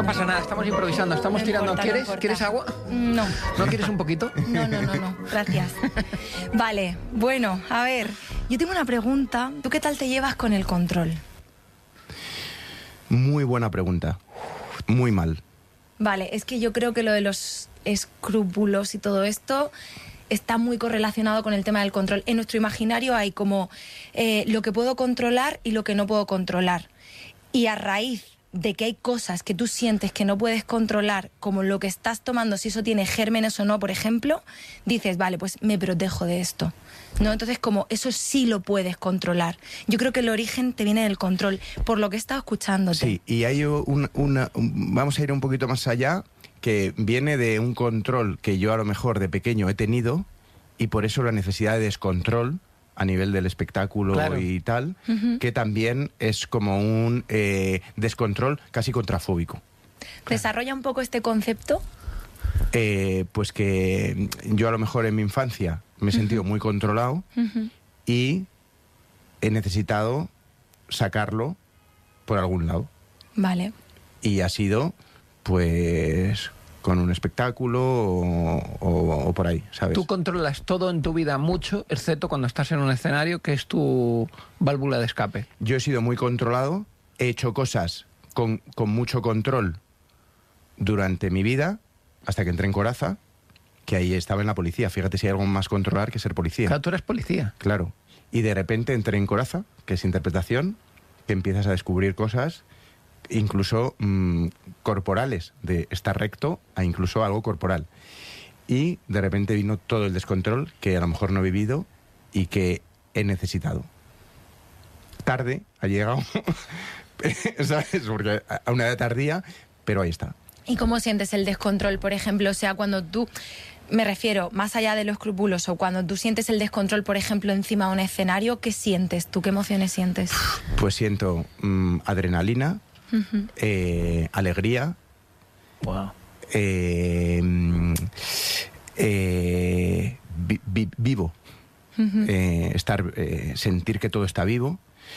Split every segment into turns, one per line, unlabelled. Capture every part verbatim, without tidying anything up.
No pasa nada, estamos improvisando, estamos
No
tirando.
importa, no
¿Quieres?
importa.
¿Quieres agua?
No.
¿No quieres un poquito?
No, no, no, no. Gracias. Vale, bueno, a ver. Yo tengo una pregunta. ¿Tú qué tal te llevas con el control?
Muy buena pregunta. Muy mal.
Vale, es que yo creo que lo de los escrúpulos y todo esto está muy correlacionado con el tema del control. En nuestro imaginario hay como eh, lo que puedo controlar y lo que no puedo controlar. Y a raíz de que hay cosas que tú sientes que no puedes controlar, como lo que estás tomando, si eso tiene gérmenes o no, por ejemplo, dices, vale, pues me protejo de esto, ¿no? Entonces, como eso sí lo puedes controlar. Yo creo que el origen te viene del control, por lo que he estado escuchándote.
Sí, y hay un, una... un- vamos a ir un poquito más allá, que viene de un control que yo a lo mejor de pequeño he tenido, y por eso la necesidad de descontrol a nivel del espectáculo
Claro.
y tal,
Ujú.
que también es como un eh, descontrol casi contrafóbico.
Desarrolla un poco este concepto.
Eh, pues que yo a lo mejor en mi infancia me he sentido muy controlado
Ujú.
y he necesitado sacarlo por algún lado.
Vale.
Y ha sido, pues, con un espectáculo o, o- o por ahí, ¿sabes?
Tú controlas todo en tu vida mucho, excepto cuando estás en un escenario, que es tu válvula de escape.
Yo he sido muy controlado, he hecho cosas con, con mucho control durante mi vida, hasta que entré en Coraza, que ahí estaba en la policía. Fíjate si hay algo más controlar que ser policía.
Claro, tú eres policía.
Claro. Y de repente entré en Coraza, que es interpretación, que empiezas a descubrir cosas, incluso mm, corporales, de estar recto a incluso algo corporal. Y de repente vino todo el descontrol que a lo mejor no he vivido y que he necesitado. Tarde ha llegado, ¿sabes? Porque a una edad tardía, pero ahí está.
¿Y cómo sientes el descontrol, por ejemplo? O sea, cuando tú, me refiero, más allá de lo escrupuloso, cuando tú sientes el descontrol, por ejemplo, encima de un escenario, ¿qué sientes tú? ¿Qué emociones sientes?
Pues siento mm, adrenalina,
Ujú.
eh, alegría,
Wow.
eh, mm, eh, vi- vi- vivo,
Ujú.
eh, estar, eh, sentir que todo está vivo,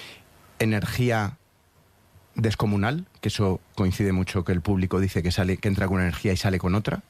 energía descomunal, que eso coincide mucho, que el público dice que sale, que entra con una energía y sale con otra,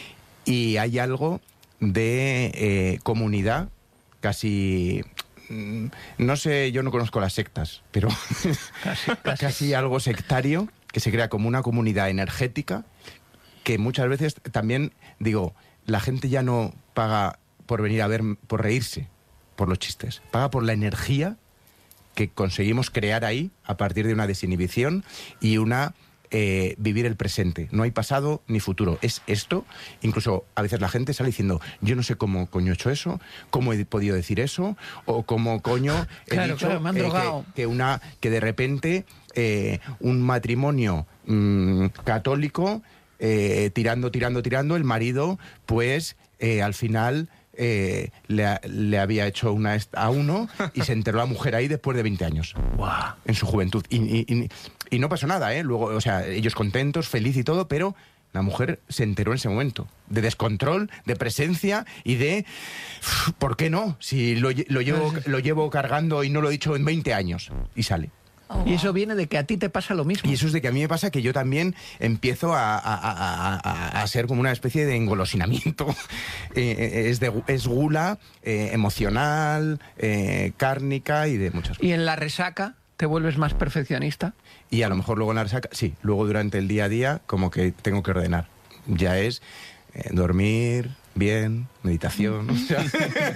y hay algo de eh, comunidad, casi, mm, no sé, yo no conozco las sectas, pero
Casi, casi.
casi algo sectario, que se crea como una comunidad energética, que muchas veces también, digo, la gente ya no paga por venir a ver, por reírse, por los chistes, paga por la energía que conseguimos crear ahí a partir de una desinhibición y una eh, vivir el presente. No hay pasado ni futuro. Es esto. Incluso a veces la gente sale diciendo, yo no sé cómo coño he hecho eso, cómo he podido decir eso, o cómo coño he
Claro,
dicho
claro, me han
eh, que-
drogado.
que, una, que de repente eh, un matrimonio mm, católico, eh, tirando, tirando, tirando, el marido, pues eh, al final... Eh, le, ha- le había hecho una est- a uno y se enteró la mujer ahí después de veinte años,
Wow.
en su juventud. Y, y- y- y no pasó nada, ¿eh? Luego, o sea, ellos contentos, feliz y todo, pero la mujer se enteró en ese momento. De descontrol, de presencia y de... uf, ¿por qué no? Si lo, lle- lo, llevo, lo llevo cargando y no lo he dicho en veinte años. Y sale.
Oh,
Y
wow.
eso viene de que a ti te pasa lo mismo.
Y eso es de que a mí me pasa que yo también empiezo a, a- a- a- a ser como una especie de engolosinamiento. Eh, es, de, es gula eh, emocional, eh, cárnica y de muchas cosas.
Y en la resaca te vuelves más perfeccionista.
Y a lo mejor luego en la resaca, sí, luego durante el día a día como que tengo que ordenar. Ya es eh, dormir bien, meditación. O sea,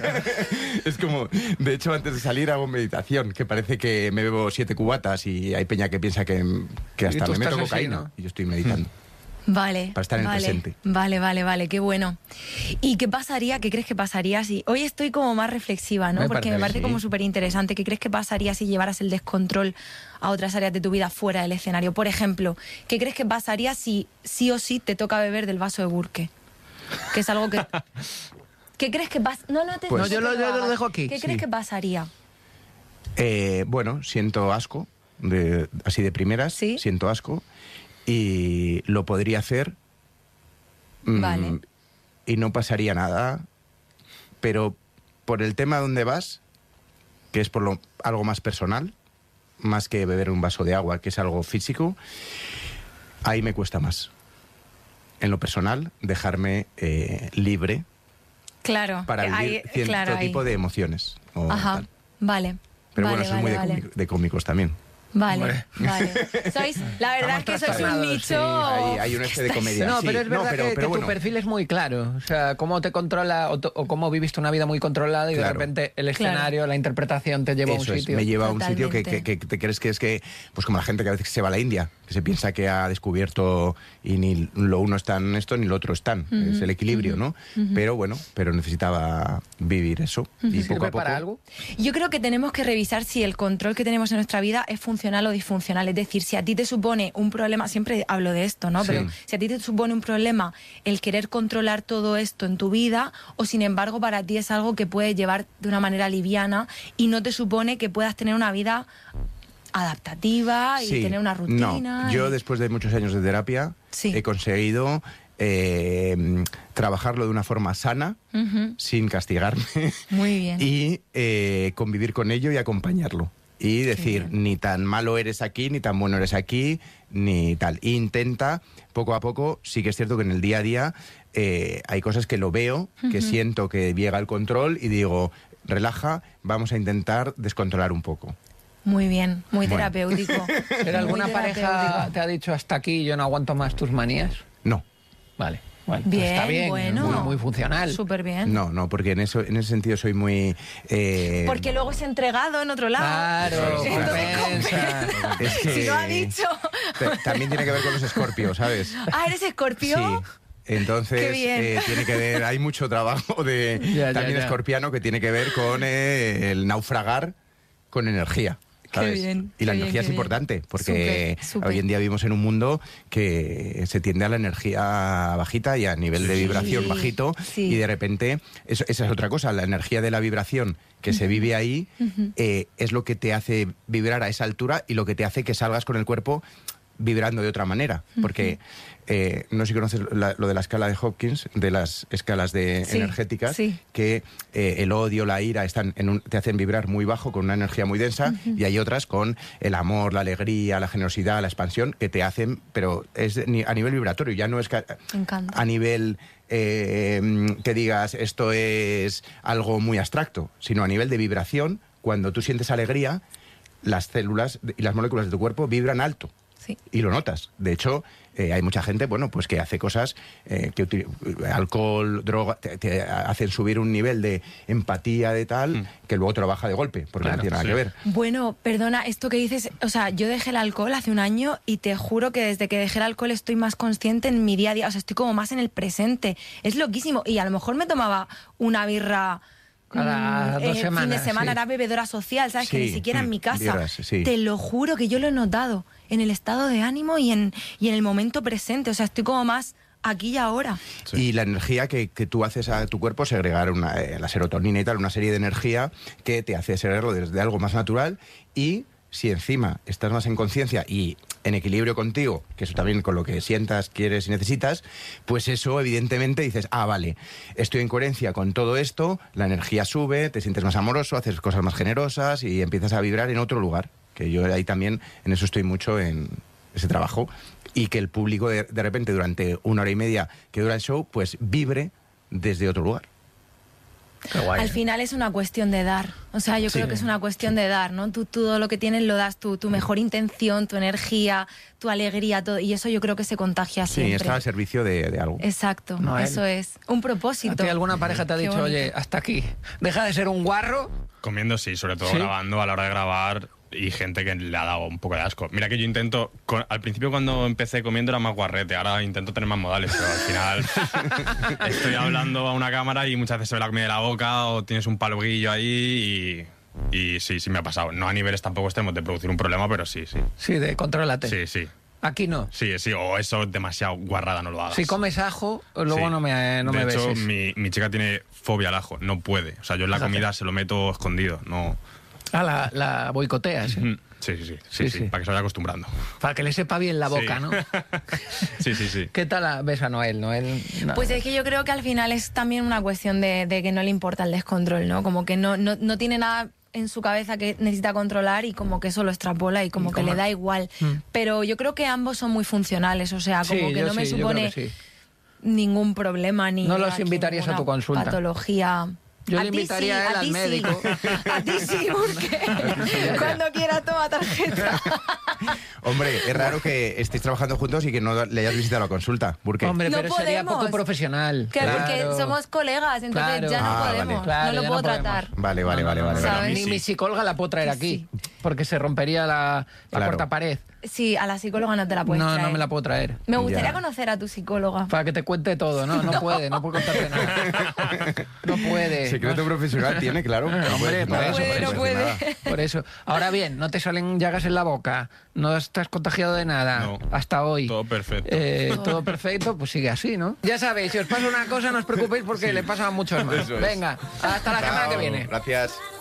es como, de hecho antes de salir hago meditación, que parece que me bebo siete cubatas y hay peña que piensa que, que
Y
hasta
tú
me meto
estás así,
cocaína.
¿no?
Y yo estoy meditando.
Vale.
Para estar en el
vale,
presente.
Vale, vale, vale, qué bueno. ¿Y qué pasaría, qué crees que pasaría si... Hoy estoy como más reflexiva, ¿no?
Me
Porque
parece
me
bien,
parece
sí.
como súper interesante. ¿Qué crees que pasaría si llevaras el descontrol a otras áreas de tu vida fuera del escenario? Por ejemplo, ¿qué crees que pasaría si sí o sí te toca beber del vaso de Burke? Que es algo que... ¿Qué crees que pasa? No, no te
Pues-
No, yo lo-
que
yo lo
hagas.
dejo aquí,
¿Qué
sí.
crees que pasaría?
Eh, bueno, siento asco, de, así de primeras,
¿Sí?
siento asco, y lo podría hacer mm,
Vale.
y no pasaría nada, pero por el tema donde vas, que es por lo, algo más personal, más que beber un vaso de agua, que es algo físico, ahí me cuesta más. En lo personal, dejarme eh, libre
Claro.
para vivir
hay,
cierto
claro,
tipo
hay.
de emociones. o
Ajá,
tal.
vale.
Pero
vale,
bueno, soy
vale,
muy de,
vale.
cómic- de cómicos también.
Vale,
Hombre.
vale. Sois, la verdad es que sois un
trastornados,
nicho...
sí.
Hay, hay un
que
este de
estáis-
comedia.
No,
sí,
pero es verdad
pero,
que,
pero
que
bueno.
tu perfil es muy claro. O sea, cómo te controla o, to- o cómo viviste una vida muy controlada y
Claro.
de repente el
Claro.
escenario, la interpretación te lleva a un
Eso es,
sitio.
me lleva a un sitio que,
Totalmente.
que- que te crees que es que, pues como la gente que a veces se va a la India, que se piensa que ha descubierto y ni lo uno está en esto ni lo otro están. Es el equilibrio, ¿no? Pero bueno, pero necesitaba vivir eso. Y
¿Sirve
poco a poco.
para algo?
Yo creo que tenemos que revisar si el control que tenemos en nuestra vida es funcional o disfuncional. Es decir, si a ti te supone un problema, siempre hablo de esto, ¿no?
Sí.
Pero si a ti te supone un problema el querer controlar todo esto en tu vida, o sin embargo para ti es algo que puedes llevar de una manera liviana y no te supone que puedas tener una vida adaptativa y
Sí,
tener una rutina.
No, yo
y-
después de muchos años de terapia
Sí.
he conseguido eh, trabajarlo de una forma sana,
Ujú.
sin castigarme.
Muy bien.
Y eh, convivir con ello y acompañarlo. Y decir,
bien.
ni tan malo eres aquí, ni tan bueno eres aquí, ni tal. Intenta, poco a poco, sí que es cierto que en el día a día eh, hay cosas que lo veo, que siento que llega el control y digo, relaja, vamos a intentar descontrolar un poco.
Muy bien, muy
Bueno.
terapéutico.
¿Pero alguna
Muy
pareja
terapéutico.
te ha dicho hasta aquí, yo no aguanto más tus manías?
No.
Vale, bueno,
Bien,
pues está bien,
bueno.
muy, muy funcional.
Súper bien.
No, no, porque en eso, en ese sentido soy muy... eh,
Porque luego es entregado en otro lado.
Claro,
Entonces,
compensa.
es que
Si lo ha dicho.
t- También tiene que ver con los escorpios, ¿sabes?
Ah, ¿eres escorpio?
Sí. Entonces,
Qué bien.
eh, tiene que ver, hay mucho trabajo de
Ya, ya,
también
ya.
escorpiano que tiene que ver con eh, el naufragar con energía.
Qué
¿sabes?
bien,
Y la
qué bien,
energía
qué
es
bien.
importante porque
Súper, súper.
hoy en día vivimos en un mundo que se tiende a la energía bajita y a nivel de
Sí.
vibración bajito
Sí.
y de repente, eso, esa es otra cosa, la energía de la vibración que se vive ahí eh, es lo que te hace vibrar a esa altura y lo que te hace que salgas con el cuerpo vibrando de otra manera. Porque eh, no sé si conoces la- lo de la escala de Hopkins, de las escalas de
Sí,
energéticas,
sí.
que eh, el odio, la ira están en un- te hacen vibrar muy bajo con una energía muy densa y hay otras con el amor, la alegría, la generosidad, la expansión que te hacen, pero es de- ni- a nivel vibratorio, ya no es que
Me encanta.
a nivel eh, que digas esto es algo muy abstracto, sino a nivel de vibración, cuando tú sientes alegría, las células y las moléculas de tu cuerpo vibran alto.
Sí.
Y lo notas. De hecho, eh, hay mucha gente, bueno, pues que hace cosas eh, que util- alcohol, droga, te, te hacen subir un nivel de empatía de tal que luego te lo baja de golpe, porque
Claro,
no tiene nada
sí.
que ver.
Bueno, perdona, esto que dices, o sea, yo dejé el alcohol hace un año y te juro que desde que dejé el alcohol estoy más consciente en mi día a día, o sea, estoy como más en el presente. Es loquísimo. Y a lo mejor me tomaba una birra
Cada
mm,
dos
eh,
semanas,
fin de semana,
sí.
era bebedora social, ¿sabes? Que
Sí,
ni siquiera en
mm,
mi casa.
birras, sí.
Te lo juro que yo lo he notado en el estado de ánimo y en, y en el momento presente. O sea, estoy como más aquí y ahora.
Sí.
Y la energía que, que tú haces a tu cuerpo, segregar una, eh, la serotonina y tal, una serie de energía que te hace segregarlo desde algo más natural y si encima estás más en conciencia y en equilibrio contigo, que eso también con lo que sientas, quieres y necesitas, pues eso evidentemente dices, ah, vale, estoy en coherencia con todo esto, la energía sube, te sientes más amoroso, haces cosas más generosas y empiezas a vibrar en otro lugar. Que yo ahí también, en eso estoy mucho en ese trabajo. Y que el público de, de repente durante una hora y media que dura el show, pues vibre desde otro lugar.
Qué guay.
Al final es una cuestión de dar. O sea, yo
Sí.
creo que es una cuestión de dar, ¿no? Tú, tú todo lo que tienes lo das, tú, tu mejor intención, tu energía, tu alegría, todo. Y eso yo creo que se contagia
Sí,
siempre.
está al servicio de, de algo.
Exacto,
No, él-
eso es. Un
¿A
propósito.
ti alguna pareja te ha
Qué
dicho,
bonito.
oye, hasta aquí, deja de ser un guarro?
Comiendo sí, sobre todo
¿Sí?
grabando a la hora de grabar y gente que le ha dado un poco de asco. Mira que yo intento, con- al principio cuando empecé comiendo era más guarrete, ahora intento tener más modales, pero al final estoy hablando a una cámara y muchas veces se ve la comida de la boca o tienes un palguillo ahí y, y sí, sí me ha pasado. No a niveles tampoco extremos de producir un problema, pero sí, sí.
Sí, de contrólate.
Sí, sí.
Aquí no.
Sí, sí, o eso demasiado guarrada, no lo hagas.
Si comes ajo, luego
Sí.
no me, no
de
me
hecho,
beses.
mi, mi chica tiene fobia al ajo, no puede. O sea, yo en la
Fíjate.
comida se lo meto escondido, no...
Ah, la, la boicoteas, ¿eh?
Mm, Sí, sí, sí, sí,
Sí,
sí,
sí.
para que se vaya acostumbrando.
Para que le sepa bien la boca,
Sí.
¿no?
Sí, sí, sí.
¿Qué tal la- ves a Noel? Noel no.
Pues es que yo creo que al final es también una cuestión de, de que no le importa el descontrol, ¿no? Como que no, no, no tiene nada... en su cabeza que necesita controlar y como que eso lo extrapola y como que le da igual.
Mm.
Pero yo creo que ambos son muy funcionales, o sea, como
Sí,
que
yo
no me
sí, yo
supone
creo que sí.
ningún problema ni
No los
aquí
invitarías a
ninguna
tu consulta.
patología.
Yo
a
le
ti
invitaría
sí,
a él al
ti sí.
médico.
A ti sí, porque cuando quiera toma tarjeta.
Hombre, es raro que estéis trabajando juntos y que no le hayas visitado la consulta. ¿Por qué?
Hombre,
No
pero sería
podemos.
poco profesional.
Que,
Claro.
Porque somos colegas, entonces
Claro.
ya no
Ah, vale.
podemos,
Claro,
no lo
ya
puedo
no podemos.
tratar.
Vale, vale,
No,
vale,
no,
vale.
no,
vale.
¿sabes?
Ni
Sí.
mi psicóloga la puedo traer
Que
aquí,
sí.
porque se rompería la, la
Claro.
cuarta pared.
Sí, a la psicóloga no te la puedes
No,
traer.
no me la puedo traer.
Me gustaría
Ya.
conocer a tu psicóloga.
Para que te cuente todo, no, no puede, no puede contarte nada. No puede.
Secreto
no-
profesional tiene, claro. No
Hombre,
puede decir
por
nada,
eso,
puede
por
decir
puede.
nada.
Por eso. Ahora bien, no te salen llagas en la boca, no estás contagiado de nada
No.
hasta hoy.
Todo perfecto.
Eh, todo perfecto, pues sigue así, ¿no? Ya sabéis, si os pasa una cosa, no os preocupéis porque le pasa a muchos más.
Eso es.
Venga, hasta la semana que
Chao,
viene.
Gracias.